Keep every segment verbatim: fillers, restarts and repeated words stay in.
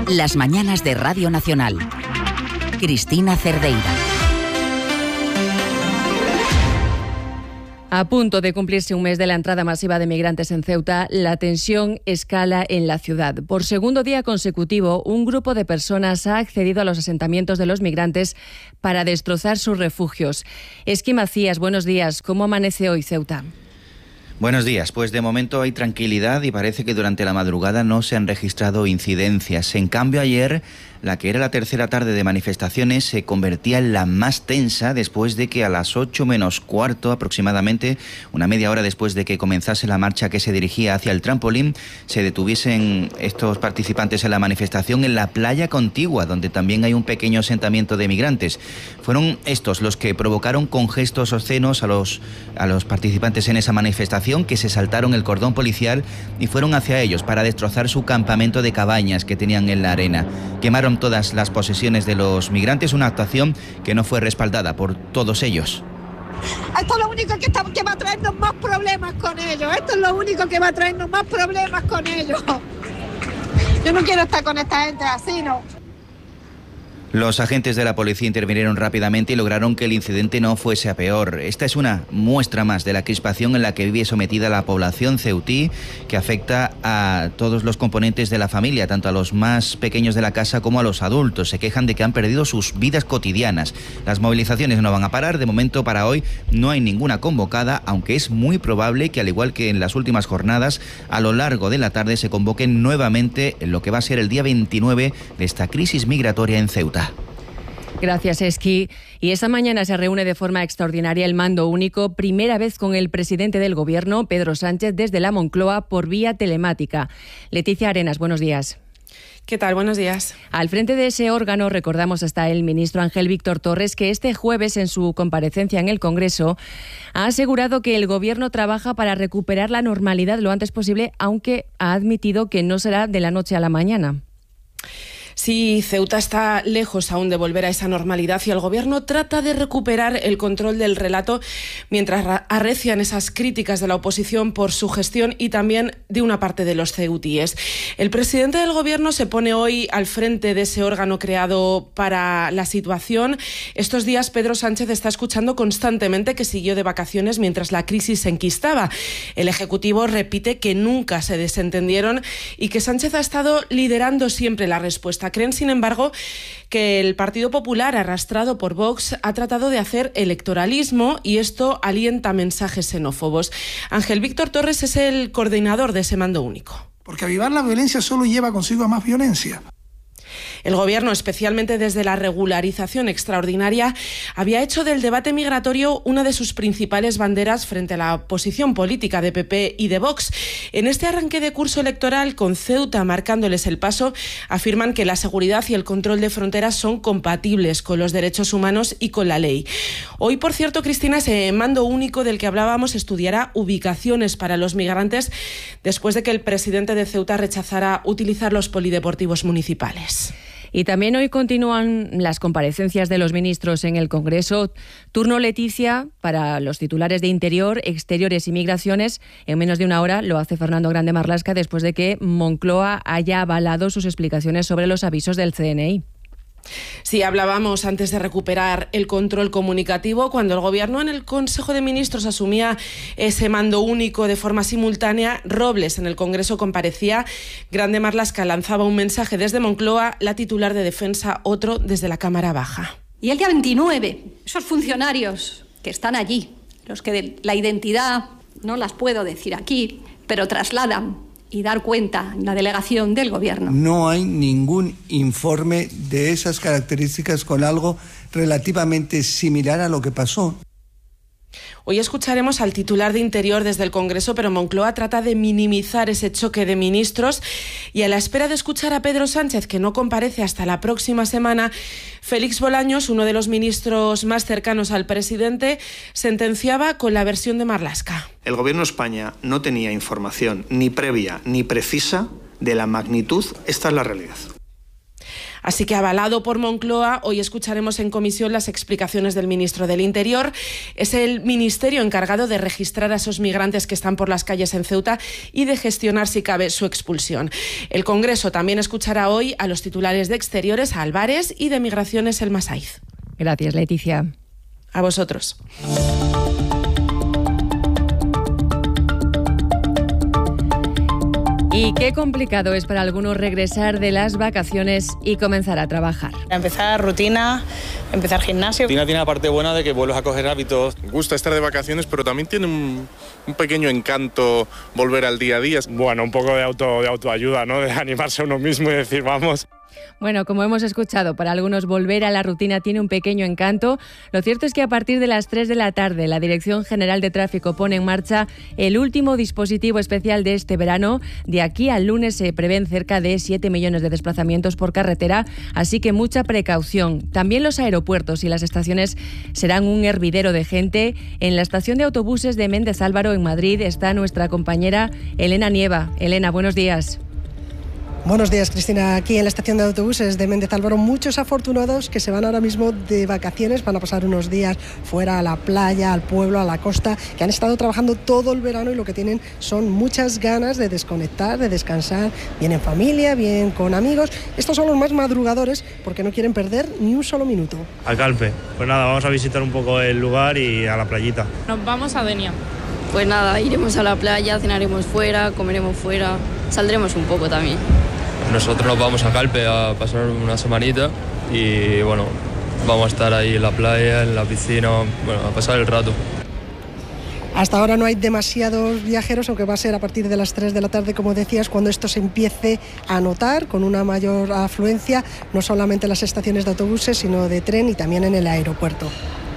Las mañanas de Radio Nacional. Cristina Cerdeira. A punto de cumplirse un mes de la entrada masiva de migrantes en Ceuta, la tensión escala en la ciudad. Por segundo día consecutivo, un grupo de personas ha accedido a los asentamientos de los migrantes para destrozar sus refugios. Esqui Macías, buenos días. ¿Cómo amanece hoy Ceuta? Buenos días. Pues de momento hay tranquilidad y parece que durante la madrugada no se han registrado incidencias. En cambio, ayer, la que era la tercera tarde de manifestaciones se convertía en la más tensa después de que a las ocho menos cuarto aproximadamente, una media hora después de que comenzase la marcha que se dirigía hacia el trampolín, se detuviesen estos participantes en la manifestación en la playa contigua, donde también hay un pequeño asentamiento de migrantes. Fueron estos los que provocaron con gestos obscenos a los, a los participantes en esa manifestación, que se saltaron el cordón policial y fueron hacia ellos para destrozar su campamento de cabañas que tenían en la arena. Quemaron todas las posesiones de los migrantes, una actuación que no fue respaldada por todos ellos. Esto es lo único que, está, que va a traernos más problemas con ellos. Esto es lo único que va a traernos más problemas con ellos. Yo no quiero estar con esta gente así, ¿no? Los agentes de la policía intervinieron rápidamente y lograron que el incidente no fuese a peor. Esta es una muestra más de la crispación en la que vive sometida la población ceutí, que afecta a todos los componentes de la familia, tanto a los más pequeños de la casa como a los adultos. Se quejan de que han perdido sus vidas cotidianas. Las movilizaciones no van a parar. De momento, para hoy no hay ninguna convocada, aunque es muy probable que, al igual que en las últimas jornadas, a lo largo de la tarde se convoquen nuevamente en lo que va a ser el día veintinueve de esta crisis migratoria en Ceuta. Gracias, Esqui. Y esta mañana se reúne de forma extraordinaria el mando único, primera vez con el presidente del Gobierno, Pedro Sánchez, desde la Moncloa por vía telemática. Leticia Arenas, buenos días. ¿Qué tal? Buenos días. Al frente de ese órgano, recordamos, está el ministro Ángel Víctor Torres, que este jueves, en su comparecencia en el Congreso, ha asegurado que el Gobierno trabaja para recuperar la normalidad lo antes posible, aunque ha admitido que no será de la noche a la mañana. Sí, Ceuta está lejos aún de volver a esa normalidad y el Gobierno trata de recuperar el control del relato mientras arrecian esas críticas de la oposición por su gestión y también de una parte de los ceutíes. El presidente del Gobierno se pone hoy al frente de ese órgano creado para la situación. Estos días Pedro Sánchez está escuchando constantemente que siguió de vacaciones mientras la crisis se enquistaba. El Ejecutivo repite que nunca se desentendieron y que Sánchez ha estado liderando siempre la respuesta. Creen, sin embargo, que el Partido Popular, arrastrado por Vox, ha tratado de hacer electoralismo y esto alienta mensajes xenófobos. Ángel Víctor Torres es el coordinador de ese mando único. Porque avivar la violencia solo lleva consigo a más violencia. El Gobierno, especialmente desde la regularización extraordinaria, había hecho del debate migratorio una de sus principales banderas frente a la oposición política de P P y de Vox. En este arranque de curso electoral, con Ceuta marcándoles el paso, afirman que la seguridad y el control de fronteras son compatibles con los derechos humanos y con la ley. Hoy, por cierto, Cristina, ese mando único del que hablábamos estudiará ubicaciones para los migrantes después de que el presidente de Ceuta rechazara utilizar los polideportivos municipales. Y también hoy continúan las comparecencias de los ministros en el Congreso. Turno, Leticia, para los titulares de Interior, Exteriores y Migraciones. En menos de una hora lo hace Fernando Grande Marlaska después de que Moncloa haya avalado sus explicaciones sobre los avisos del C N I. Sí, hablábamos antes de recuperar el control comunicativo. Cuando el Gobierno en el Consejo de Ministros asumía ese mando único de forma simultánea, Robles en el Congreso comparecía. Grande Marlaska lanzaba un mensaje desde Moncloa, la titular de Defensa otro desde la Cámara Baja. Y el día veintinueve, esos funcionarios que están allí, los que la identidad no las puedo decir aquí, pero trasladan y dar cuenta en la delegación del Gobierno. No hay ningún informe de esas características con algo relativamente similar a lo que pasó. Hoy escucharemos al titular de Interior desde el Congreso, pero Moncloa trata de minimizar ese choque de ministros y a la espera de escuchar a Pedro Sánchez, que no comparece hasta la próxima semana, Félix Bolaños, uno de los ministros más cercanos al presidente, sentenciaba con la versión de Marlaska. El Gobierno de España no tenía información ni previa ni precisa de la magnitud. Esta es la realidad. Así que, avalado por Moncloa, hoy escucharemos en comisión las explicaciones del ministro del Interior. Es el ministerio encargado de registrar a esos migrantes que están por las calles en Ceuta y de gestionar, si cabe, su expulsión. El Congreso también escuchará hoy a los titulares de Exteriores, a Álvarez, y de Migraciones, Elma Saiz. Gracias, Leticia. A vosotros. Y qué complicado es para algunos regresar de las vacaciones y comenzar a trabajar. Empezar rutina, empezar gimnasio. Rutina tiene la parte buena de que vuelves a coger hábitos. Me gusta estar de vacaciones, pero también tiene un, un pequeño encanto volver al día a día. Bueno, un poco de, auto, de autoayuda, ¿no? De animarse a uno mismo y decir, vamos. Bueno, como hemos escuchado, para algunos volver a la rutina tiene un pequeño encanto. Lo cierto es que a partir de las tres de la tarde la Dirección General de Tráfico pone en marcha el último dispositivo especial de este verano. De aquí al lunes se prevén cerca de siete millones de desplazamientos por carretera, así que mucha precaución. También los aeropuertos y las estaciones serán un hervidero de gente. En la estación de autobuses de Méndez Álvaro, en Madrid, está nuestra compañera Elena Nieva. Elena, buenos días. Buenos días, Cristina. Aquí en la estación de autobuses de Méndez Álvaro, muchos afortunados que se van ahora mismo de vacaciones, van a pasar unos días fuera a la playa, al pueblo, a la costa, que han estado trabajando todo el verano y lo que tienen son muchas ganas de desconectar, de descansar, bien en familia, bien con amigos. Estos son los más madrugadores porque no quieren perder ni un solo minuto. A Calpe. Pues nada, vamos a visitar un poco el lugar y a la playita. Nos vamos a Denia. Pues nada, iremos a la playa, cenaremos fuera, comeremos fuera, saldremos un poco también. Nosotros nos vamos a Calpe a pasar una semanita y bueno, vamos a estar ahí en la playa, en la piscina, bueno, a pasar el rato. Hasta ahora no hay demasiados viajeros, aunque va a ser a partir de las tres de la tarde, como decías, cuando esto se empiece a notar con una mayor afluencia, no solamente en las estaciones de autobuses, sino de tren y también en el aeropuerto.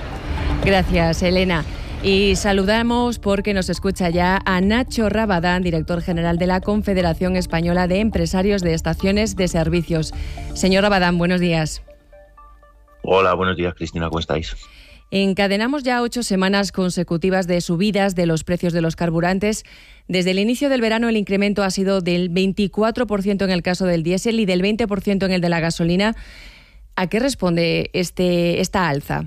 Gracias, Elena. Y saludamos porque nos escucha ya a Nacho Rabadán, director general de la Confederación Española de Empresarios de Estaciones de Servicios. Señor Rabadán, buenos días. Hola, buenos días, Cristina, ¿cómo estáis? Encadenamos ya ocho semanas consecutivas de subidas de los precios de los carburantes. Desde el inicio del verano el incremento ha sido del veinticuatro por ciento en el caso del diésel y del veinte por ciento en el de la gasolina. ¿A qué responde este, esta alza?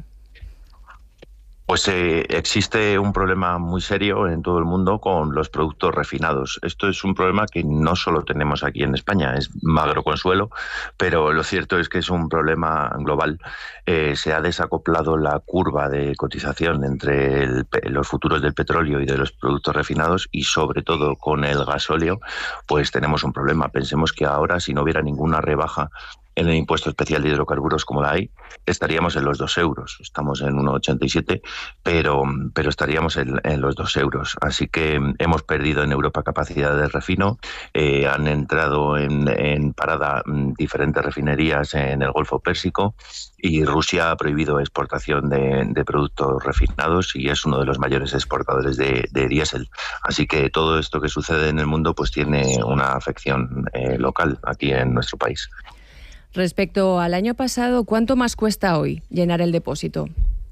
Pues eh, existe un problema muy serio en todo el mundo con los productos refinados. Esto es un problema que no solo tenemos aquí en España, es magro consuelo, pero lo cierto es que es un problema global. Eh, se ha desacoplado la curva de cotización entre el, los futuros del petróleo y de los productos refinados y sobre todo con el gasóleo, pues tenemos un problema. Pensemos que ahora, si no hubiera ninguna rebaja en el impuesto especial de hidrocarburos como la hay, estaríamos en los dos euros. Estamos en uno ochenta y siete, pero, pero estaríamos en, en los dos euros. Así que hemos perdido en Europa capacidad de refino. Eh, han entrado en, en parada diferentes refinerías en el Golfo Pérsico y Rusia ha prohibido exportación de, de productos refinados y es uno de los mayores exportadores de, de diésel. Así que todo esto que sucede en el mundo pues tiene una afección eh, local aquí en nuestro país. Respecto al año pasado, ¿cuánto más cuesta hoy llenar el depósito?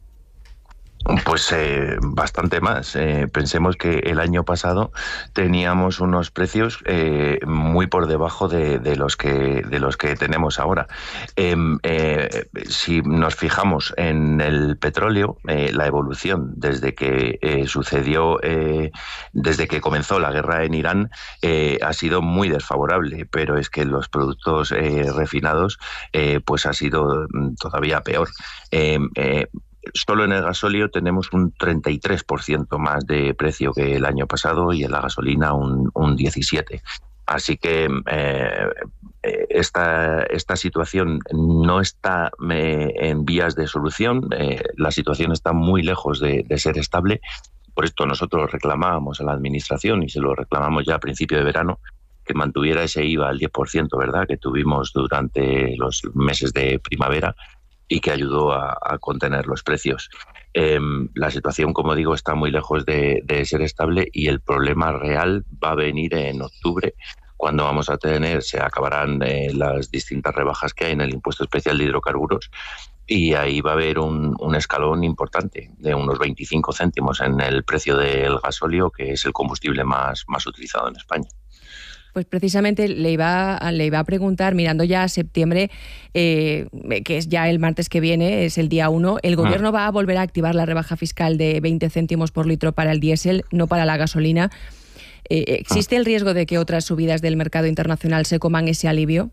Pues eh, bastante más. Eh, pensemos que el año pasado teníamos unos precios eh, muy por debajo de, de los que de los que tenemos ahora. Eh, eh, si nos fijamos en el petróleo, eh, la evolución desde que eh, sucedió, eh, desde que comenzó la guerra en Irán, eh, ha sido muy desfavorable. Pero es que los productos eh, refinados, eh, pues ha sido todavía peor. Eh, eh, Solo en el gasóleo tenemos un treinta y tres por ciento más de precio que el año pasado y en la gasolina un, un diecisiete por ciento. Así que eh, esta, esta situación no está eh, en vías de solución. Eh, la situación está muy lejos de, de ser estable. Por esto nosotros reclamábamos a la Administración, y se lo reclamamos ya a principio de verano, que mantuviera ese I V A al diez por ciento, ¿verdad?, que tuvimos durante los meses de primavera, y que ayudó a, a contener los precios. Eh, la situación, como digo, está muy lejos de, de ser estable y el problema real va a venir en octubre, cuando vamos a tener, se acabarán eh, las distintas rebajas que hay en el impuesto especial de hidrocarburos y ahí va a haber un, un escalón importante de unos veinticinco céntimos en el precio del gasóleo, que es el combustible más, más utilizado en España. Pues precisamente le iba, le iba a preguntar, mirando ya a septiembre, eh, que es ya el martes que viene, es el día uno, ¿el gobierno ah. va a volver a activar la rebaja fiscal de veinte céntimos por litro para el diésel, no para la gasolina? Eh, ¿Existe el riesgo de que otras subidas del mercado internacional se coman ese alivio?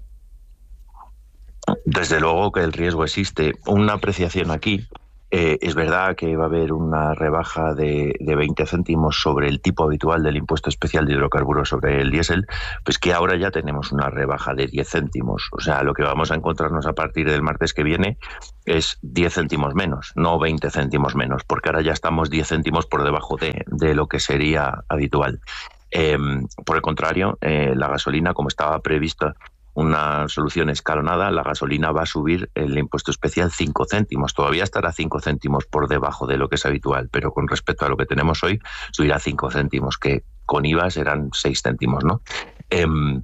Desde luego que el riesgo existe. Una apreciación aquí. Eh, es verdad que va a haber una rebaja de, de veinte céntimos sobre el tipo habitual del impuesto especial de hidrocarburos sobre el diésel, pues que ahora ya tenemos una rebaja de diez céntimos. O sea, lo que vamos a encontrarnos a partir del martes que viene es diez céntimos menos, no veinte céntimos menos, porque ahora ya estamos diez céntimos por debajo de, de lo que sería habitual. Eh, por el contrario, eh, la gasolina, como estaba prevista una solución escalonada, la gasolina va a subir el impuesto especial cinco céntimos. Todavía estará cinco céntimos por debajo de lo que es habitual, pero con respecto a lo que tenemos hoy, subirá cinco céntimos, que con I V A serán seis céntimos, ¿no? Eh,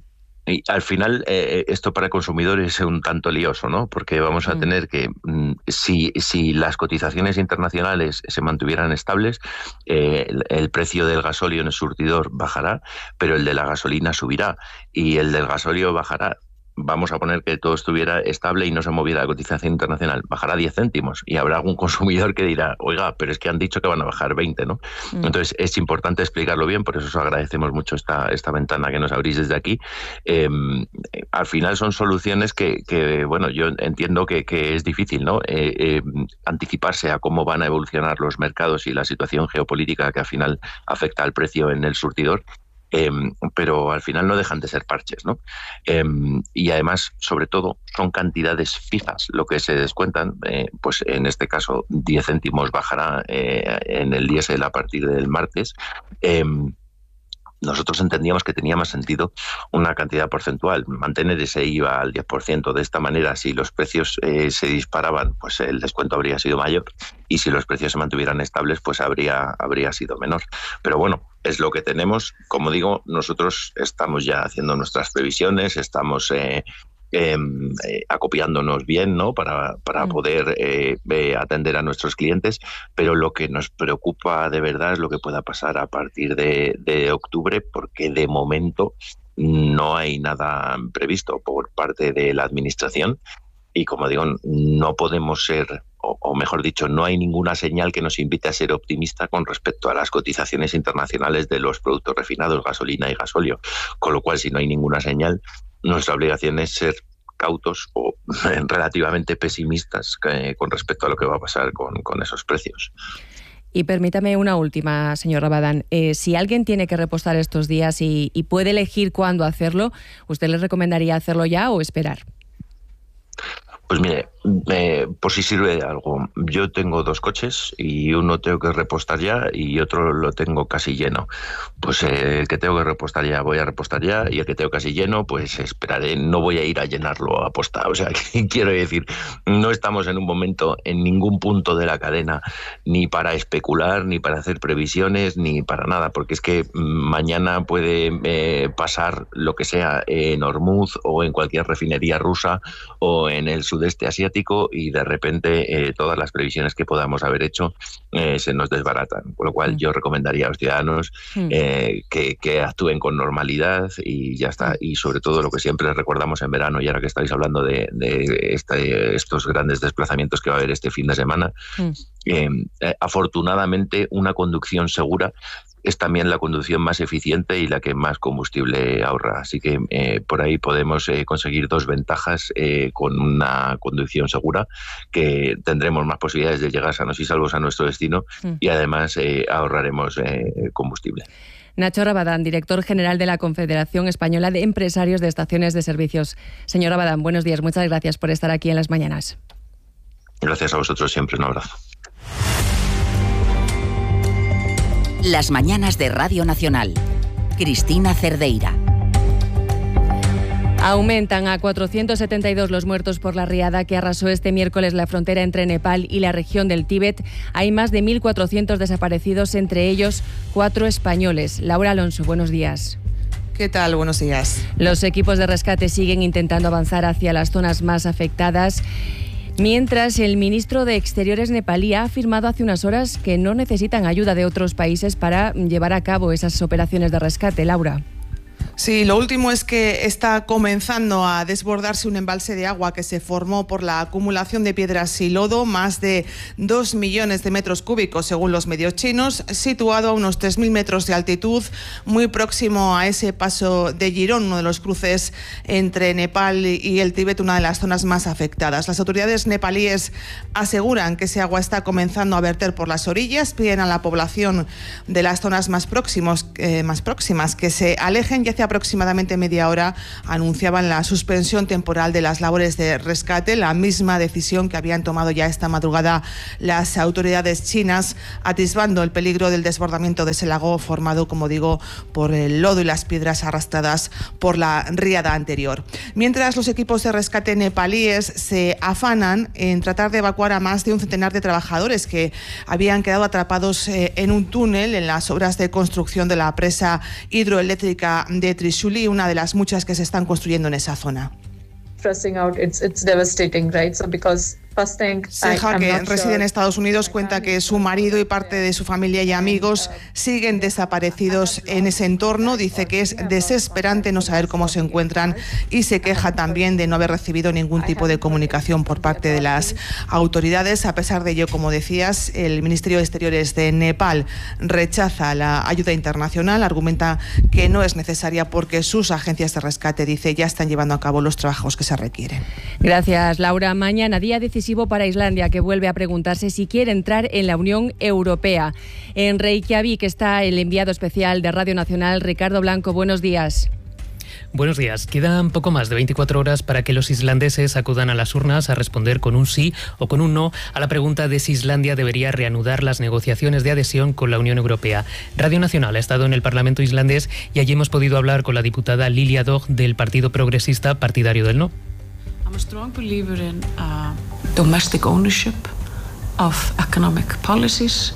y al final, eh, esto para consumidores es un tanto lioso, ¿no? Porque vamos a mm. tener que, si, si las cotizaciones internacionales se mantuvieran estables, eh, el, el precio del gasóleo en el surtidor bajará, pero el de la gasolina subirá, y el del gasóleo bajará. Vamos a poner que todo estuviera estable y no se moviera la cotización internacional, bajará diez céntimos y habrá algún consumidor que dirá, oiga, pero es que han dicho que van a bajar veinte, ¿no? Mm. Entonces es importante explicarlo bien, por eso os agradecemos mucho esta, esta ventana que nos abrís desde aquí. Eh, al final son soluciones que, que bueno, yo entiendo que, que es difícil, ¿no? Eh, eh, anticiparse a cómo van a evolucionar los mercados y la situación geopolítica que al final afecta al precio en el surtidor. Eh, pero al final no dejan de ser parches, ¿no? Eh, y además, sobre todo, son cantidades fijas lo que se descuentan, eh, pues en este caso diez céntimos bajará eh, en el diésel a partir del martes. Eh, Nosotros entendíamos que tenía más sentido una cantidad porcentual, mantener ese I V A al diez por ciento. De esta manera, si los precios eh, se disparaban, pues el descuento habría sido mayor, y si los precios se mantuvieran estables, pues habría, habría sido menor. Pero bueno, es lo que tenemos. Como digo, nosotros estamos ya haciendo nuestras previsiones, estamos eh, eh, eh, acopiándonos bien, ¿no? para, para mm. poder eh, eh, atender a nuestros clientes, pero lo que nos preocupa de verdad es lo que pueda pasar a partir de, de octubre, porque de momento no hay nada previsto por parte de la Administración y, como digo, no podemos ser, o, o mejor dicho, no hay ninguna señal que nos invite a ser optimista con respecto a las cotizaciones internacionales de los productos refinados, gasolina y gasóleo, con lo cual, si no hay ninguna señal, nuestra obligación es ser cautos o relativamente pesimistas eh, con respecto a lo que va a pasar con, con esos precios. Y permítame una última, señor Rabadán. Eh, si alguien tiene que repostar estos días y, y puede elegir cuándo hacerlo, ¿usted le recomendaría hacerlo ya o esperar? Pues mire, eh, por si sirve de algo, yo tengo dos coches y uno tengo que repostar ya y otro lo tengo casi lleno. Pues eh, el que tengo que repostar ya voy a repostar ya, y el que tengo casi lleno, pues esperaré, no voy a ir a llenarlo a posta. O sea, quiero decir, no estamos en un momento en ningún punto de la cadena ni para especular, ni para hacer previsiones, ni para nada, porque es que mañana puede eh, pasar lo que sea en Hormuz o en cualquier refinería rusa o en el sudeste asiático, y de repente eh, todas las previsiones que podamos haber hecho eh, se nos desbaratan. Por lo cual mm. yo recomendaría a los ciudadanos mm. eh, que, que actúen con normalidad y ya está. Y sobre todo lo que siempre recordamos en verano, y ahora que estáis hablando de, de este, estos grandes desplazamientos que va a haber este fin de semana, mm. eh, eh, afortunadamente una conducción segura es también la conducción más eficiente y la que más combustible ahorra. Así que eh, por ahí podemos eh, conseguir dos ventajas eh, con una conducción segura, que tendremos más posibilidades de llegar sanos y salvos a nuestro destino mm. y además eh, ahorraremos eh, combustible. Nacho Rabadán, director general de la Confederación Española de Empresarios de Estaciones de Servicios. Señor Rabadán, buenos días. Muchas gracias por estar aquí en Las Mañanas. Gracias a vosotros siempre. Un abrazo. Las Mañanas de Radio Nacional. Cristina Cerdeira. Aumentan a cuatrocientos setenta y dos los muertos por la riada que arrasó este miércoles la frontera entre Nepal y la región del Tíbet. Hay más de mil cuatrocientos desaparecidos, entre ellos cuatro españoles. Laura Alonso, buenos días. ¿Qué tal? Buenos días. Los equipos de rescate siguen intentando avanzar hacia las zonas más afectadas, mientras el ministro de Exteriores nepalí ha afirmado hace unas horas que no necesitan ayuda de otros países para llevar a cabo esas operaciones de rescate. Laura. Sí, lo último es que está comenzando a desbordarse un embalse de agua que se formó por la acumulación de piedras y lodo, más de dos millones de metros cúbicos según los medios chinos, situado a unos tres mil metros de altitud, muy próximo a ese paso de Jirón, uno de los cruces entre Nepal y el Tíbet, una de las zonas más afectadas. Las autoridades nepalíes aseguran que ese agua está comenzando a verter por las orillas, piden a la población de las zonas más, próximos, eh, más próximas que se alejen. Y hace aproximadamente media hora anunciaban la suspensión temporal de las labores de rescate, la misma decisión que habían tomado ya esta madrugada las autoridades chinas, atisbando el peligro del desbordamiento de ese lago formado, como digo, por el lodo y las piedras arrastradas por la riada anterior. Mientras, los equipos de rescate nepalíes se afanan en tratar de evacuar a más de un centenar de trabajadores que habían quedado atrapados eh, en un túnel en las obras de construcción de la presa hidroeléctrica de Trishuli, una de las muchas que se están construyendo en esa zona. Seja, que reside en Estados Unidos, cuenta que su marido y parte de su familia y amigos siguen desaparecidos en ese entorno. Dice que es desesperante no saber cómo se encuentran y se queja también de no haber recibido ningún tipo de comunicación por parte de las autoridades. A pesar de ello, como decías, el Ministerio de Exteriores de Nepal rechaza la ayuda internacional, argumenta que no es necesaria porque sus agencias de rescate, dice, ya están llevando a cabo los trabajos que se requieren. Gracias, Laura. Mañana, día decisivo para Islandia, que vuelve a preguntarse si quiere entrar en la Unión Europea. En Reykjavik está el enviado especial de Radio Nacional, Ricardo Blanco. Buenos días. Buenos días. Quedan poco más de veinticuatro horas para que los islandeses acudan a las urnas a responder con un sí o con un no a la pregunta de si Islandia debería reanudar las negociaciones de adhesión con la Unión Europea. Radio Nacional ha estado en el Parlamento islandés y allí hemos podido hablar con la diputada Lilja Dögg del Partido Progresista, partidario del no. I'm a strong believer in uh, domestic ownership of economic policies.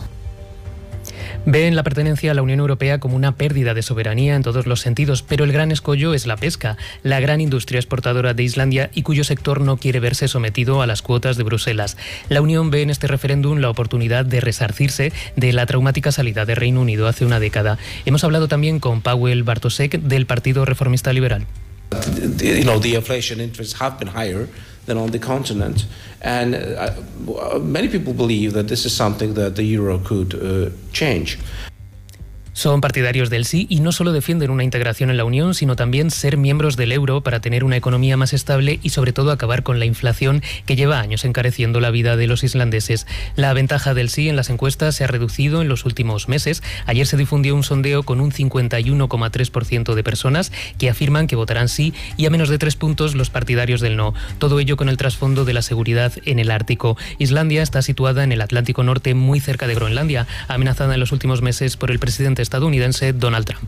Ven la pertenencia a la Unión Europea como una pérdida de soberanía en todos los sentidos, pero el gran escollo es la pesca, la gran industria exportadora de Islandia y cuyo sector no quiere verse sometido a las cuotas de Bruselas. La Unión ve en este referéndum la oportunidad de resarcirse de la traumática salida de Reino Unido hace una década. Hemos hablado también con Pável Bartošek del Partido Reformista Liberal. You know, the inflation interests have been higher than on the continent, and uh, many people believe that this is something that the euro could uh, change. Son partidarios del sí y no solo defienden una integración en la Unión, sino también ser miembros del euro para tener una economía más estable y sobre todo acabar con la inflación que lleva años encareciendo la vida de los islandeses. La ventaja del sí en las encuestas se ha reducido en los últimos meses. Ayer se difundió un sondeo con un cincuenta y uno coma tres por ciento de personas que afirman que votarán sí y a menos de tres puntos los partidarios del no. Todo ello con el trasfondo de la seguridad en el Ártico. Islandia está situada en el Atlántico Norte, muy cerca de Groenlandia, amenazada en los últimos meses por el presidente estadounidense Donald Trump.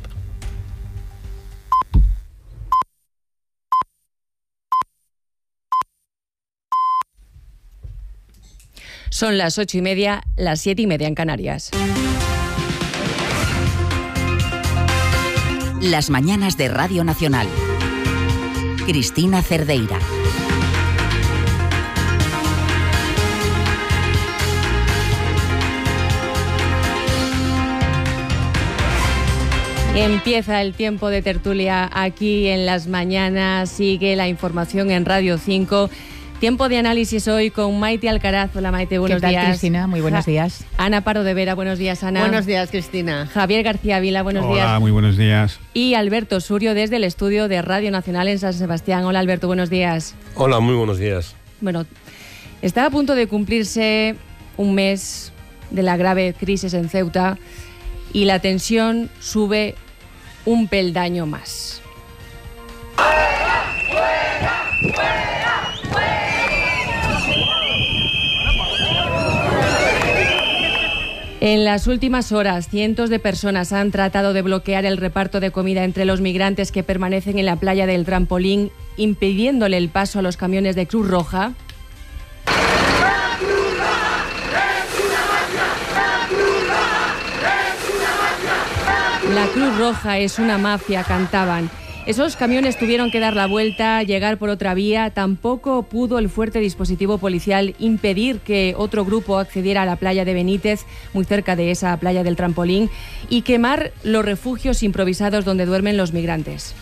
Son las ocho y media, las siete y media en Canarias. Las mañanas de Radio Nacional. Cristina Cerdeira. Empieza el tiempo de tertulia aquí en las mañanas, sigue la información en Radio cinco. Tiempo de análisis hoy con Maite Alcaraz. Hola Maite, buenos ¿Qué tal, días. Cristina? Muy buenos días. Ana Pardo de Vera, buenos días, Ana. Buenos días, Cristina. Javier García Vila, buenos Hola, días. Hola, muy buenos días. Y Alberto Surio desde el estudio de Radio Nacional en San Sebastián. Hola Alberto, buenos días. Hola, muy buenos días. Bueno, está a punto de cumplirse un mes de la grave crisis en Ceuta y la tensión sube un peldaño más. En las últimas horas, cientos de personas han tratado de bloquear el reparto de comida entre los migrantes que permanecen en la playa del Trampolín, impidiéndole el paso a los camiones de Cruz Roja. La Cruz Roja es una mafia, cantaban. Esos camiones tuvieron que dar la vuelta, llegar por otra vía. Tampoco pudo el fuerte dispositivo policial impedir que otro grupo accediera a la playa de Benítez, muy cerca de esa playa del Trampolín, y quemar los refugios improvisados donde duermen los migrantes.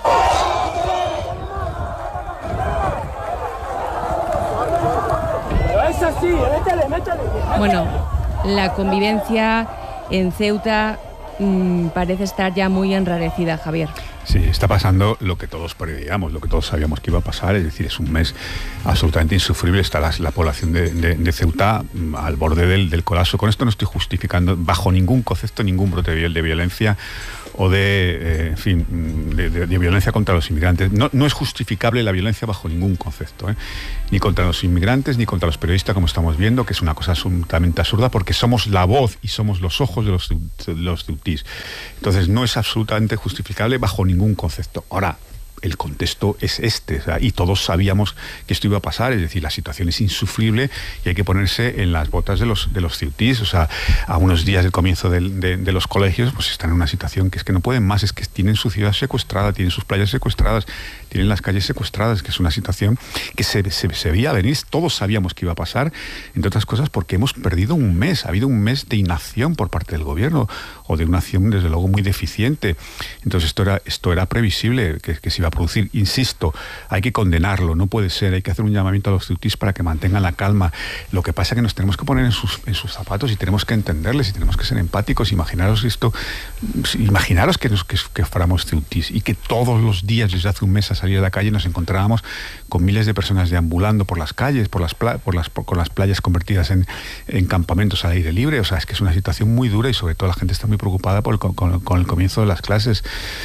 Bueno, la convivencia en Ceuta mmm, parece estar ya muy enrarecida, Javier. Sí, está pasando lo que todos preveíamos, lo que todos sabíamos que iba a pasar, es decir, es un mes absolutamente insufrible. Está la, la población de, de, de Ceuta al borde del, del colapso. Con esto no estoy justificando bajo ningún concepto ningún brote de violencia o de, eh, en fin, de, de, de violencia contra los inmigrantes. No, no es justificable la violencia bajo ningún concepto, ¿eh? Ni contra los inmigrantes, ni contra los periodistas, como estamos viendo, que es una cosa absolutamente absurda, porque somos la voz y somos los ojos de los, de los ceutís. Entonces no es absolutamente justificable bajo ningún concepto. Ahora, el contexto es este, o sea, y todos sabíamos que esto iba a pasar, es decir, la situación es insufrible y hay que ponerse en las botas de los de los ceutís. O sea, a unos días del comienzo del, de, de los colegios, pues están en una situación que es que no pueden más, es que tienen su ciudad secuestrada, tienen sus playas secuestradas, tienen las calles secuestradas, que es una situación que se, se, se veía venir, todos sabíamos que iba a pasar, entre otras cosas porque hemos perdido un mes, ha habido un mes de inacción por parte del gobierno, o de una acción desde luego muy deficiente. Entonces esto era, esto era previsible que, que se iba a producir. Insisto, hay que condenarlo, no puede ser, hay que hacer un llamamiento a los ceutís para que mantengan la calma. Lo que pasa es que nos tenemos que poner en sus, en sus zapatos y tenemos que entenderles y tenemos que ser empáticos. Imaginaros esto, imaginaros que, nos, que, que fuéramos ceutís y que todos los días desde hace un mes a salir a la calle nos encontrábamos con miles de personas deambulando por las calles, por las, pla por las por, con las playas convertidas en, en campamentos al aire libre. O sea, es que es una situación muy dura y sobre todo la gente está muy preocupada por el, con, con el comienzo de las clases.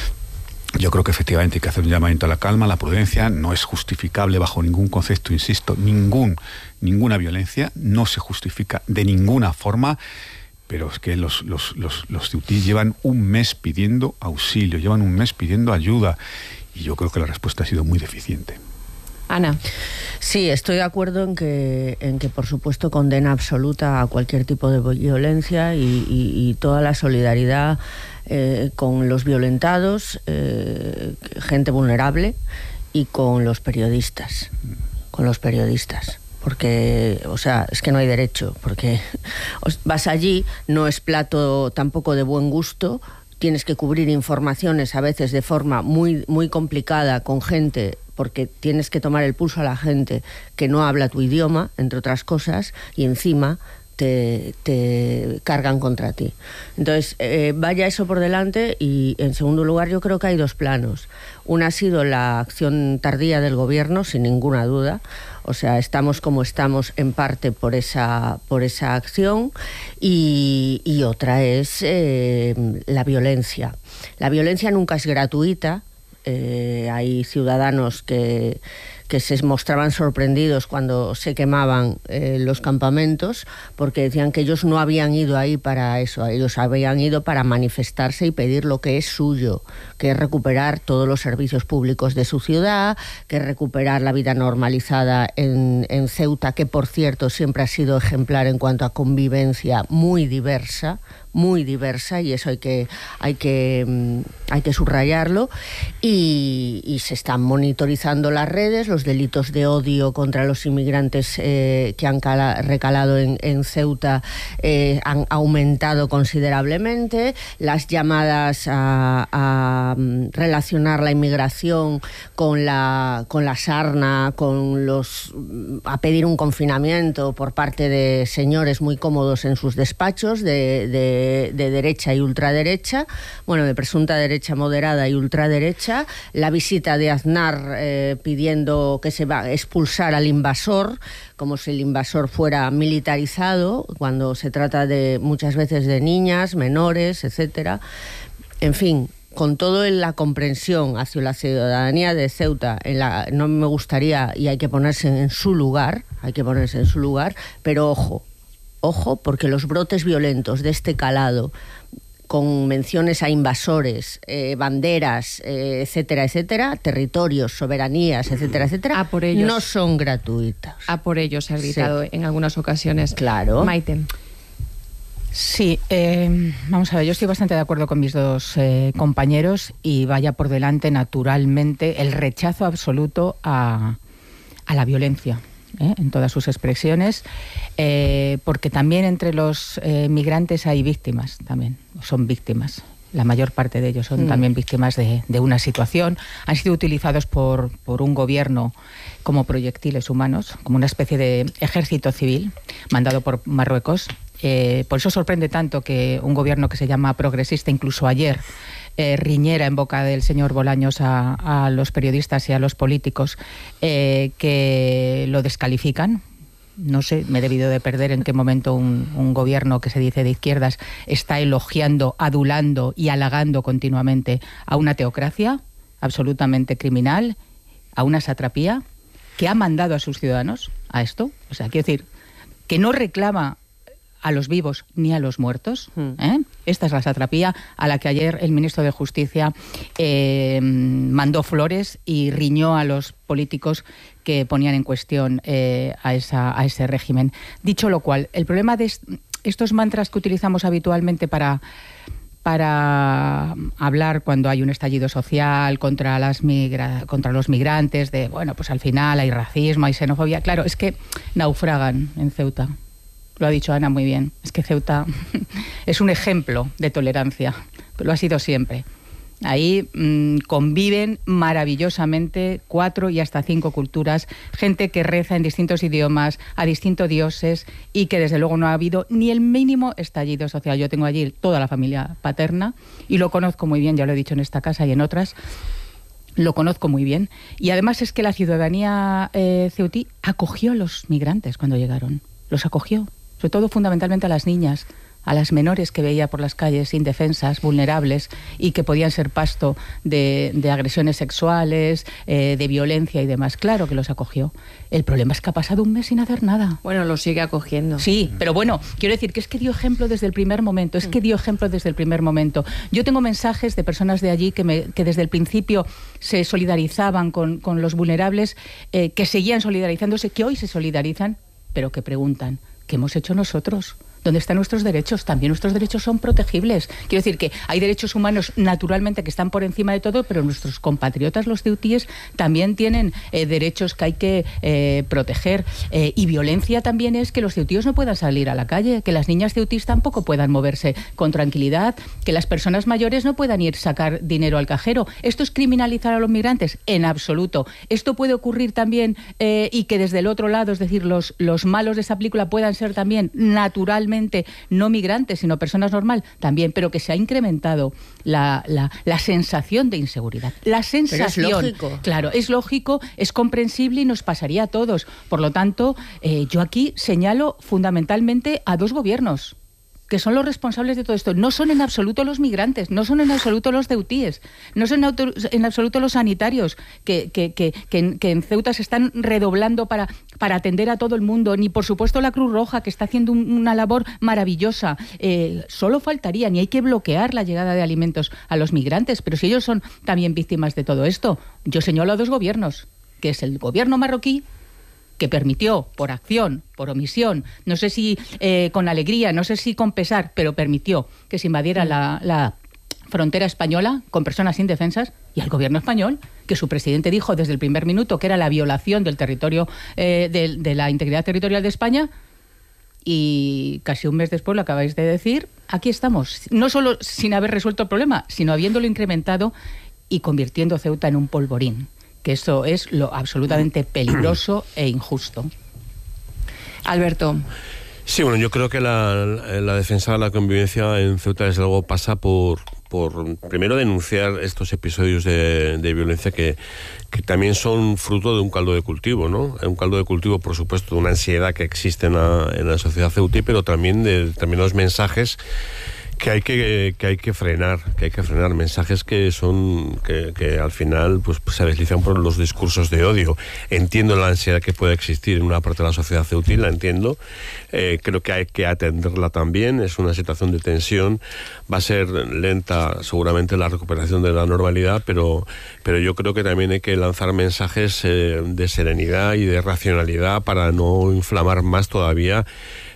Yo creo que efectivamente hay que hacer un llamamiento a la calma, a la prudencia. No es justificable bajo ningún concepto, insisto, ningún, ninguna violencia, no se justifica de ninguna forma, pero es que los, los, los, los ceutís llevan un mes pidiendo auxilio, llevan un mes pidiendo ayuda, y yo creo que la respuesta ha sido muy deficiente. Ana. Sí, estoy de acuerdo en que, en que por supuesto, condena absoluta a cualquier tipo de violencia y, y, y toda la solidaridad eh, con los violentados, eh, gente vulnerable, y con los periodistas, con los periodistas. Porque, o sea, es que no hay derecho, porque vas allí, no es plato tampoco de buen gusto, tienes que cubrir informaciones a veces de forma muy, muy complicada con gente, porque tienes que tomar el pulso a la gente que no habla tu idioma, entre otras cosas, y encima te, te cargan contra ti. Entonces, eh, vaya eso por delante, y en segundo lugar yo creo que hay dos planos. Una ha sido la acción tardía del gobierno, sin ninguna duda. O sea, estamos como estamos en parte por esa, por esa acción, y, y otra es eh, la violencia. La violencia nunca es gratuita. Eh, hay ciudadanos que, que se mostraban sorprendidos cuando se quemaban eh, los campamentos, porque decían que ellos no habían ido ahí para eso, ellos habían ido para manifestarse y pedir lo que es suyo, que es recuperar todos los servicios públicos de su ciudad, que es recuperar la vida normalizada en, en Ceuta, que por cierto siempre ha sido ejemplar en cuanto a convivencia muy diversa, muy diversa, y eso hay que, hay que, hay que subrayarlo, y, y se están monitorizando las redes, los delitos de odio contra los inmigrantes eh, que han cala, recalado en, en Ceuta eh, han aumentado considerablemente, las llamadas a, a relacionar la inmigración con la, con la sarna, con los, a pedir un confinamiento por parte de señores muy cómodos en sus despachos, de, de de derecha y ultraderecha, bueno, de presunta derecha moderada y ultraderecha, la visita de Aznar eh, pidiendo que se va a expulsar al invasor, como si el invasor fuera militarizado, cuando se trata de muchas veces de niñas, menores, etcétera. En fin, con todo en la comprensión hacia la ciudadanía de Ceuta, en la, no me gustaría, y hay que ponerse en su lugar, hay que ponerse en su lugar, pero ojo, Ojo, porque los brotes violentos de este calado, con menciones a invasores, eh, banderas, eh, etcétera, etcétera, territorios, soberanías, etcétera, etcétera, a por ellos, no son gratuitos. A por ellos se ha gritado sí. en algunas ocasiones. Claro. Maite. Sí, eh, vamos a ver, yo estoy bastante de acuerdo con mis dos eh, compañeros y vaya por delante, naturalmente, el rechazo absoluto a, a la violencia, ¿eh? en todas sus expresiones, eh, porque también entre los eh, migrantes hay víctimas, también son víctimas. La mayor parte de ellos son mm. también víctimas de, de una situación. Han sido utilizados por, por un gobierno como proyectiles humanos, como una especie de ejército civil mandado por Marruecos. Eh, por eso sorprende tanto que un gobierno que se llama progresista, incluso ayer, eh, riñera en boca del señor Bolaños a, a los periodistas y a los políticos eh, que lo descalifican. No sé, me he debido de perder en qué momento un, un gobierno que se dice de izquierdas está elogiando, adulando y halagando continuamente a una teocracia absolutamente criminal, a una satrapía que ha mandado a sus ciudadanos a esto. O sea, quiero decir, que no reclama a los vivos ni a los muertos. ¿eh? Esta es la satrapía a la que ayer el ministro de Justicia eh, mandó flores y riñó a los políticos que ponían en cuestión eh, a, esa, a ese régimen. Dicho lo cual, el problema de est- estos mantras que utilizamos habitualmente para... para hablar cuando hay un estallido social contra las migra- contra los migrantes, de, bueno, pues al final hay racismo, hay xenofobia. Claro, es que naufragan en Ceuta. Lo ha dicho Ana muy bien. Es que Ceuta es un ejemplo de tolerancia. Lo ha sido siempre. Ahí mmm, conviven maravillosamente cuatro y hasta cinco culturas, gente que reza en distintos idiomas, a distintos dioses, y que desde luego no ha habido ni el mínimo estallido social. Yo tengo allí toda la familia paterna y lo conozco muy bien, ya lo he dicho en esta casa y en otras. Lo conozco muy bien. Y además es que la ciudadanía eh, ceutí acogió a los migrantes cuando llegaron. Los acogió, sobre todo fundamentalmente a las niñas, a las menores que veía por las calles indefensas, vulnerables y que podían ser pasto de, de agresiones sexuales, eh, de violencia y demás. Claro que los acogió. El problema es que ha pasado un mes sin hacer nada. Bueno, los sigue acogiendo. Sí, pero bueno, quiero decir que es que dio ejemplo desde el primer momento, es que dio ejemplo desde el primer momento. Yo tengo mensajes de personas de allí que, me, que desde el principio se solidarizaban con, con los vulnerables, eh, que seguían solidarizándose, que hoy se solidarizan, pero que preguntan, ¿qué hemos hecho nosotros? ¿Dónde están nuestros derechos? También nuestros derechos son protegibles. Quiero decir que hay derechos humanos naturalmente que están por encima de todo, pero nuestros compatriotas, los ceutíes, también tienen eh, derechos que hay que eh, proteger. Eh, y violencia también es que los ceutíes no puedan salir a la calle, que las niñas ceutíes tampoco puedan moverse con tranquilidad, que las personas mayores no puedan ir a sacar dinero al cajero. ¿Esto es criminalizar a los migrantes? En absoluto. Esto puede ocurrir también eh, y que desde el otro lado, es decir, los, los malos de esa película puedan ser también naturalmente no migrantes, sino personas normal, también, pero que se ha incrementado la, la, la sensación de inseguridad. La sensación. Pero es lógico. Claro, es lógico, es comprensible y nos pasaría a todos. Por lo tanto, eh, yo aquí señalo fundamentalmente a dos gobiernos que son los responsables de todo esto. No son en absoluto los migrantes, no son en absoluto los ceutíes, no son en, en absoluto los sanitarios que, que, que, que, en, que en Ceuta se están redoblando para, para atender a todo el mundo, ni por supuesto la Cruz Roja, que está haciendo un, una labor maravillosa. Eh, solo faltaría, ni hay que bloquear la llegada de alimentos a los migrantes, pero si ellos son también víctimas de todo esto, yo señalo a dos gobiernos, que es el gobierno marroquí, que permitió, por acción, por omisión, no sé si eh, con alegría, no sé si con pesar, pero permitió que se invadiera la, la frontera española con personas indefensas, y al gobierno español, que su presidente dijo desde el primer minuto que era la violación del territorio, eh, de, de la integridad territorial de España, y casi un mes después, lo acabáis de decir, aquí estamos, no solo sin haber resuelto el problema, sino habiéndolo incrementado y convirtiendo Ceuta en un polvorín, que eso es lo absolutamente peligroso e injusto. Alberto. Sí, bueno, yo creo que la, la defensa de la convivencia en Ceuta, desde luego, pasa por, por primero, denunciar estos episodios de, de violencia que, que también son fruto de un caldo de cultivo, ¿no? Un caldo de cultivo, por supuesto, de una ansiedad que existe en la, en la sociedad ceutí, pero también de determinados mensajes que hay que, que hay que frenar, que hay que frenar mensajes que son que, que al final pues, pues se deslizan por los discursos de odio. Entiendo la ansiedad que puede existir en una parte de la sociedad ceutí, la entiendo. Eh, creo que hay que atenderla también. Es una situación de tensión. Va a ser lenta seguramente la recuperación de la normalidad, pero, pero yo creo que también hay que lanzar mensajes eh, de serenidad y de racionalidad para no inflamar más todavía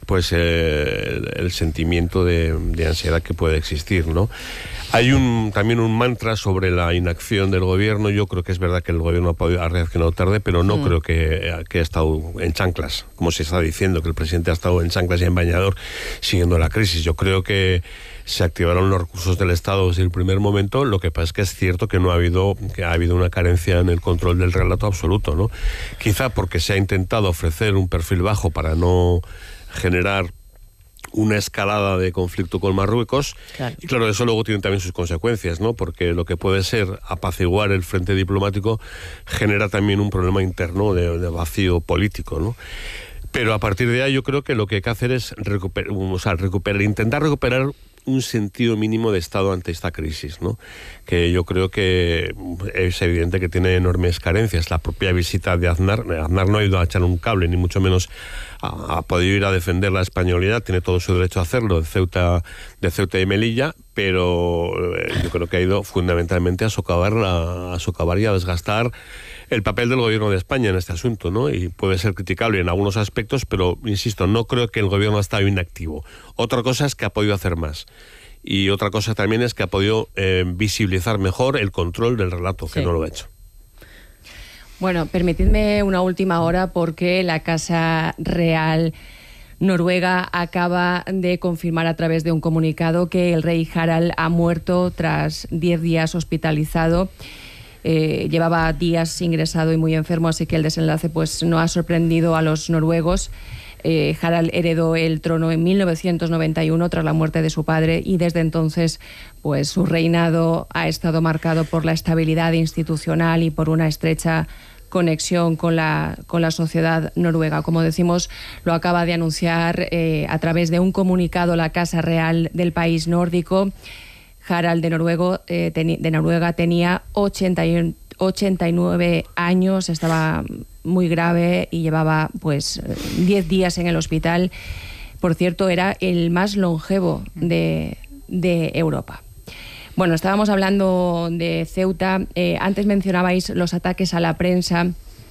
pues eh, el, el sentimiento de, de ansiedad que puede existir, ¿no? Hay un también un mantra sobre la inacción del gobierno. Yo creo que es verdad que el gobierno ha, podido, ha reaccionado tarde, pero no mm. creo que, que ha estado en chanclas, como se está diciendo, que el presidente ha estado en chanclas y en bañador siguiendo la crisis. Yo creo que se activaron los recursos del Estado desde el primer momento. Lo que pasa es que es cierto que no ha habido, que ha habido una carencia en el control del relato absoluto, ¿no? Quizá porque se ha intentado ofrecer un perfil bajo para no generar una escalada de conflicto con Marruecos, claro. Y claro, eso luego tiene también sus consecuencias, ¿no? Porque lo que puede ser apaciguar el frente diplomático genera también un problema interno de, de vacío político, ¿no? Pero a partir de ahí yo creo que lo que hay que hacer es recuperar, o sea, recuperar, intentar recuperar un sentido mínimo de Estado ante esta crisis, ¿no? Que yo creo que es evidente que tiene enormes carencias. La propia visita de Aznar, Aznar no ha ido a echar un cable, ni mucho menos ha, ha podido ir a defender la españolidad, tiene todo su derecho a hacerlo, de Ceuta, de Ceuta y Melilla, pero eh, yo creo que ha ido fundamentalmente a socavar, a, a socavar y a desgastar el papel del gobierno de España en este asunto, ¿no? Y puede ser criticable en algunos aspectos, pero, insisto, no creo que el gobierno ha estado inactivo. Otra cosa es que ha podido hacer más. Y otra cosa también es que ha podido eh, visibilizar mejor el control del relato, que sí. No lo ha hecho. Bueno, permitidme una última hora porque la Casa Real Noruega acaba de confirmar a través de un comunicado que el rey Harald ha muerto tras diez días hospitalizado. Eh, llevaba días ingresado y muy enfermo, así que el desenlace pues no ha sorprendido a los noruegos. Eh, Harald heredó el trono en mil novecientos noventa y uno tras la muerte de su padre y desde entonces pues su reinado ha estado marcado por la estabilidad institucional y por una estrecha conexión con la, con la sociedad noruega. Como decimos, lo acaba de anunciar eh, a través de un comunicado la Casa Real del país nórdico. Harald de, Noruego, eh, teni, de Noruega tenía ochenta y nueve años, estaba muy grave y llevaba pues diez días en el hospital. Por cierto, era el más longevo de, de Europa. Bueno, estábamos hablando de Ceuta. Eh, antes mencionabais los ataques a la prensa.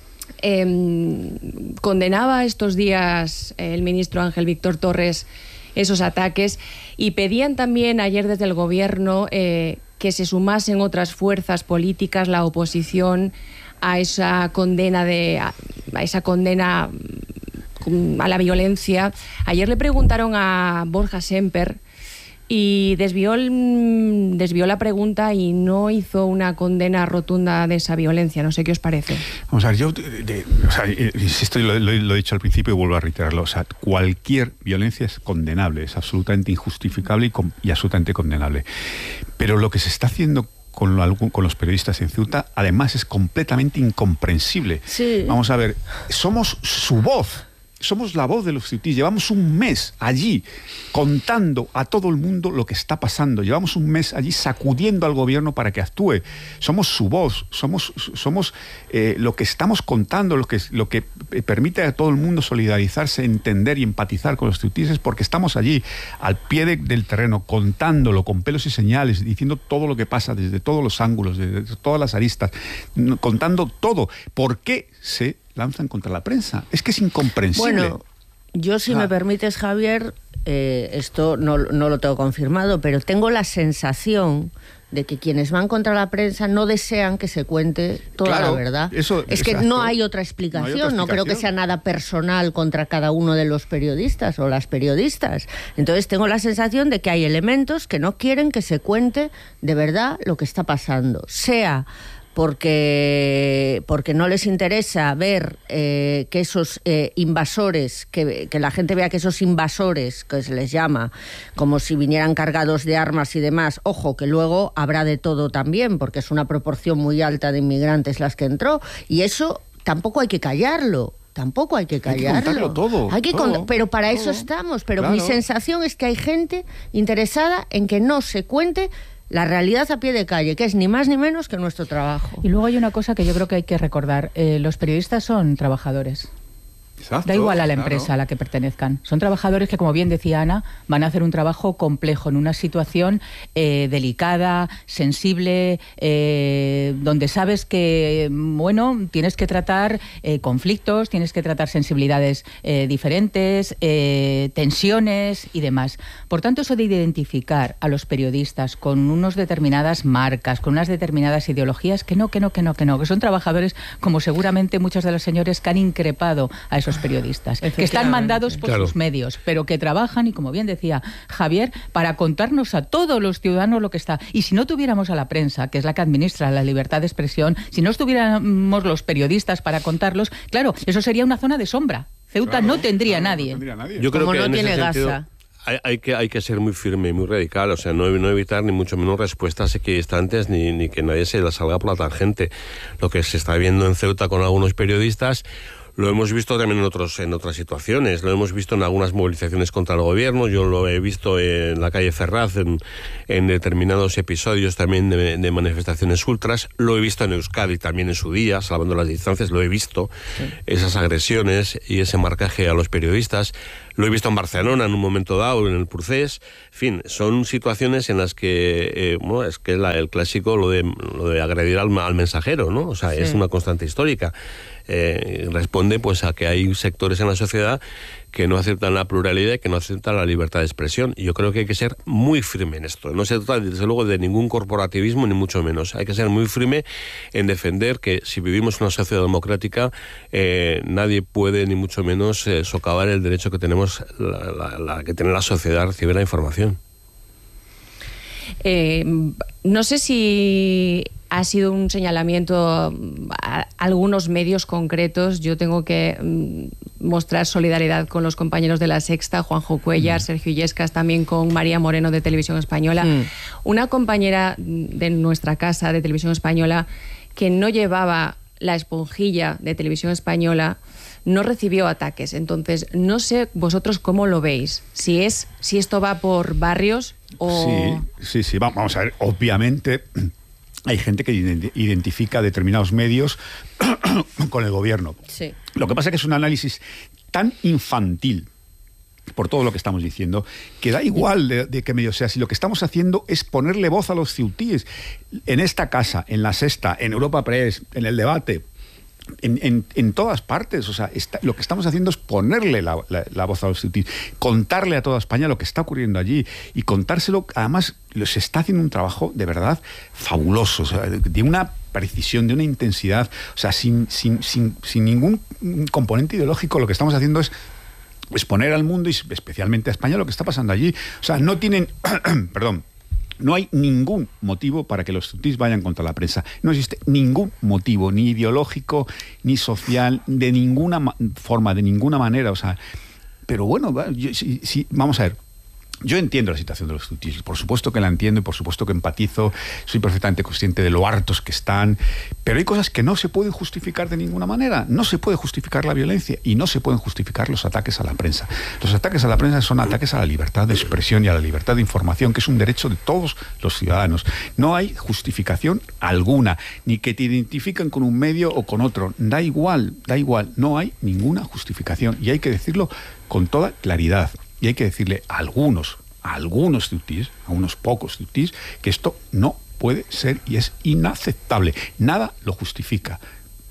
Eh, condenaba estos días el ministro Ángel Víctor Torres esos ataques y pedían también ayer desde el gobierno eh, que se sumasen otras fuerzas políticas, la oposición, a esa condena de a, a esa condena a la violencia. Ayer le preguntaron a Borja Semper y desvió, el, desvió la pregunta y no hizo una condena rotunda de esa violencia. No sé qué os parece. Vamos a ver, yo de, de, o sea, insisto, lo, lo, lo he dicho al principio y vuelvo a reiterarlo. O sea, cualquier violencia es condenable, es absolutamente injustificable y, con, y absolutamente condenable. Pero lo que se está haciendo con, lo, con los periodistas en Ceuta, además, es completamente incomprensible. Sí. Vamos a ver, somos su voz. Somos la voz de los ceutíes. Llevamos un mes allí contando a todo el mundo lo que está pasando. Llevamos un mes allí sacudiendo al gobierno para que actúe. Somos su voz, somos, somos eh, lo que estamos contando, lo que, lo que permite a todo el mundo solidarizarse, entender y empatizar con los ceutíes, porque estamos allí al pie de, del terreno, contándolo con pelos y señales, diciendo todo lo que pasa desde todos los ángulos, desde todas las aristas, contando todo. ¿Por qué se lanzan contra la prensa? Es que es incomprensible. Bueno, yo si ah. me permites, Javier, eh, esto no, no lo tengo confirmado, pero tengo la sensación de que quienes van contra la prensa no desean que se cuente toda claro, la verdad. Eso, es que exacto. no hay otra explicación. No hay otra explicación. No creo que sea nada personal contra cada uno de los periodistas o las periodistas. Entonces tengo la sensación de que hay elementos que no quieren que se cuente de verdad lo que está pasando. Sea porque, porque no les interesa ver eh, que esos eh, invasores, que, que la gente vea que esos invasores, que se les llama, como si vinieran cargados de armas y demás, ojo, que luego habrá de todo también, porque es una proporción muy alta de inmigrantes las que entró, y eso tampoco hay que callarlo. Tampoco hay que callarlo. Hay que contarlo todo. Hay que todo, cont- pero para todo. eso estamos. Pero Claro. mi sensación es que hay gente interesada en que no se cuente la realidad a pie de calle, que es ni más ni menos que nuestro trabajo. Y luego hay una cosa que yo creo que hay que recordar. Eh, los periodistas son trabajadores. Exacto, da igual a la claro. empresa a la que pertenezcan. Son trabajadores que, como bien decía Ana, van a hacer un trabajo complejo en una situación eh, delicada, sensible, eh, donde sabes que, bueno, tienes que tratar eh, conflictos, tienes que tratar sensibilidades eh, diferentes, eh, tensiones y demás. Por tanto, eso de identificar a los periodistas con unas determinadas marcas, con unas determinadas ideologías, que no, que no, que no, que no, que son trabajadores, como seguramente muchos de los señores que han increpado a esos periodistas, que están mandados por claro. sus medios, pero que trabajan, y como bien decía Javier, para contarnos a todos los ciudadanos lo que está. Y si no tuviéramos a la prensa, que es la que administra la libertad de expresión, si no estuviéramos los periodistas para contarlos, claro, eso sería una zona de sombra. Ceuta claro, no, tendría claro, nadie. no tendría nadie. Yo creo Como que no en tiene ese Gaza. sentido, Hay, hay, que, hay que ser muy firme y muy radical, o sea, no, no evitar ni mucho menos respuestas equidistantes ni, ni que nadie se la salga por la tangente. Lo que se está viendo en Ceuta con algunos periodistas lo hemos visto también en otros en otras situaciones, lo hemos visto en algunas movilizaciones contra el gobierno, yo lo he visto en la calle Ferraz, en, en determinados episodios también de, de manifestaciones ultras, lo he visto en Euskadi también en su día, salvando las distancias, lo he visto, sí. esas agresiones y ese marcaje a los periodistas. Lo he visto en Barcelona en un momento dado, en el Procés. En fin, son situaciones en las que, eh, bueno, es que la, el clásico, lo de, lo de agredir al, al mensajero, ¿no? O sea, sí. es una constante histórica. Eh, responde pues a que hay sectores en la sociedad que no aceptan la pluralidad y que no aceptan la libertad de expresión. Y yo creo que hay que ser muy firme en esto. No se trata, desde luego, de ningún corporativismo, ni mucho menos. Hay que ser muy firme en defender que si vivimos una sociedad democrática, eh, nadie puede, ni mucho menos, eh, socavar el derecho que tenemos, la, la, la que tiene la sociedad a recibir la información. Eh, no sé si ha sido un señalamiento a algunos medios concretos. Yo tengo que mm, mostrar solidaridad con los compañeros de La Sexta, Juanjo Cuellar, mm. Sergio Illescas, también con María Moreno de Televisión Española. Mm. Una compañera de nuestra casa de Televisión Española que no llevaba la esponjilla de Televisión Española no recibió ataques. Entonces, no sé vosotros cómo lo veis. Si es, si esto va por barrios o... Sí, sí, sí. Vamos a ver, obviamente... Hay gente que identifica determinados medios con el gobierno. Sí. Lo que pasa es que es un análisis tan infantil, por todo lo que estamos diciendo, que da igual de, de qué medio sea. Si lo que estamos haciendo es ponerle voz a los ceutíes en esta casa, en La Sexta, en Europa Press, en el debate, en, en, en todas partes. O sea, está, lo que estamos haciendo es ponerle la, la, la voz a los ceutíes, contarle a toda España lo que está ocurriendo allí y contárselo. Además, se está haciendo un trabajo de verdad fabuloso, o sea, de una precisión, de una intensidad, o sea, sin, sin, sin, sin ningún componente ideológico. Lo que estamos haciendo es exponer al mundo y especialmente a España lo que está pasando allí. O sea, no tienen, perdón, no hay ningún motivo para que los ceutíes vayan contra la prensa. No existe ningún motivo, ni ideológico, ni social, de ninguna ma- forma, de ninguna manera. O sea, pero bueno, yo, si, si, vamos a ver. Yo entiendo la situación de los ceutíes, por supuesto que la entiendo y por supuesto que empatizo, soy perfectamente consciente de lo hartos que están, pero hay cosas que no se pueden justificar de ninguna manera. No se puede justificar la violencia y no se pueden justificar los ataques a la prensa. Los ataques a la prensa son ataques a la libertad de expresión y a la libertad de información, que es un derecho de todos los ciudadanos. No hay justificación alguna, ni que te identifiquen con un medio o con otro. Da igual, da igual, no hay ninguna justificación y hay que decirlo con toda claridad. Y hay que decirle a algunos, a algunos ceutíes, a unos pocos ceutíes, que esto no puede ser y es inaceptable. Nada lo justifica.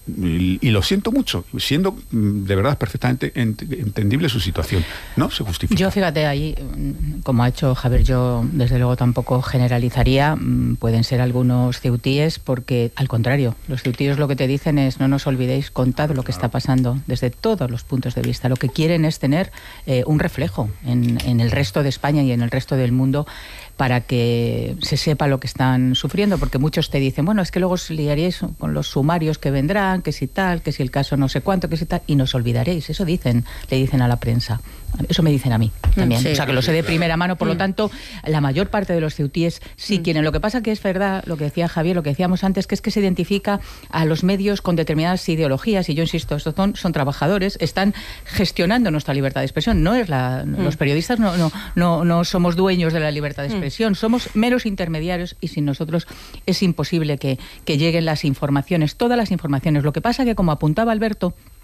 Y, y lo siento mucho, siendo de verdad perfectamente ent- entendible su situación. No se justifica. Yo, fíjate, ahí, como ha hecho Javier, yo desde luego tampoco generalizaría. Pueden ser algunos ceutíes, porque al contrario, los ceutíes lo que te dicen es: no nos olvidéis, contad lo que está pasando desde todos los puntos de vista. Lo que quieren es tener eh, un reflejo en, en el resto de España y en el resto del mundo, para que se sepa lo que están sufriendo, porque muchos te dicen, bueno, es que luego os liaréis con los sumarios que vendrán, que si tal, que si el caso no sé cuánto, que si tal, y nos olvidaréis. Eso dicen, le dicen a la prensa. Eso me dicen a mí también. Sí. O sea, que lo sé de primera mano. Por lo tanto, la mayor parte de los ceutíes sí quieren. Lo que pasa que es verdad, lo que decía Javier, lo que decíamos antes, que es que se identifica a los medios con determinadas ideologías, y yo insisto, estos son, son trabajadores, están gestionando nuestra libertad de expresión. No es la, mm. Los periodistas no, no, no, no somos dueños de la libertad de expresión, mm. somos meros intermediarios, y sin nosotros es imposible que, que lleguen las informaciones, todas las informaciones. Lo que pasa que, como apuntaba Alberto,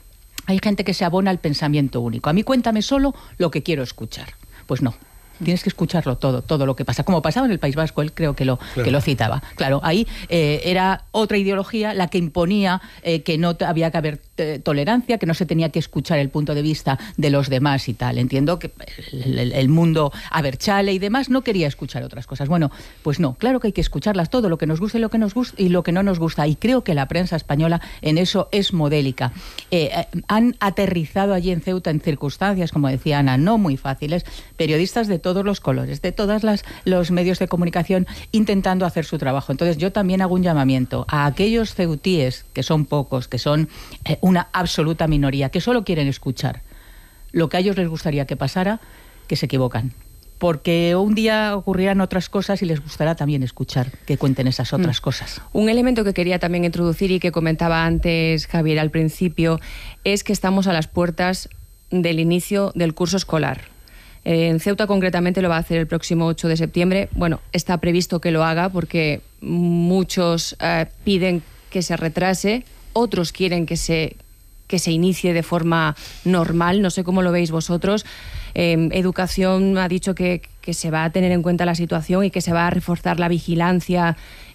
hay gente que se abona al pensamiento único. A mí cuéntame solo lo que quiero escuchar. Pues no. Tienes que escucharlo todo, todo lo que pasa. Como pasaba en el País Vasco, él creo que lo, claro. que lo citaba. Claro, ahí eh, era otra ideología la que imponía eh, que no había que haber eh, tolerancia, que no se tenía que escuchar el punto de vista de los demás y tal. Entiendo que el, el, el mundo abertzale y demás no quería escuchar otras cosas. Bueno, pues no, claro que hay que escucharlas todo, lo que nos gusta y lo que nos gusta y lo que no nos gusta. Y creo que la prensa española en eso es modélica. Eh, eh, han aterrizado allí en Ceuta en circunstancias, como decía Ana, no muy fáciles, periodistas de todos los colores, de todos los medios de comunicación intentando hacer su trabajo. Entonces yo también hago un llamamiento a aquellos ceutíes, que son pocos, que son eh, una absoluta minoría, que solo quieren escuchar lo que a ellos les gustaría que pasara, que se equivocan. Porque un día ocurrirán otras cosas y les gustará también escuchar que cuenten esas otras mm. cosas. Un elemento que quería también introducir y que comentaba antes Javier al principio es que estamos a las puertas del inicio del curso escolar. En Ceuta concretamente lo va a hacer el próximo ocho de septiembre. Bueno, está previsto que lo haga porque muchos eh, piden que se retrase, otros quieren que se, que se inicie de forma normal. No sé cómo lo veis vosotros. Eh, Educación ha dicho que, que se va a tener en cuenta la situación y que se va a reforzar la vigilancia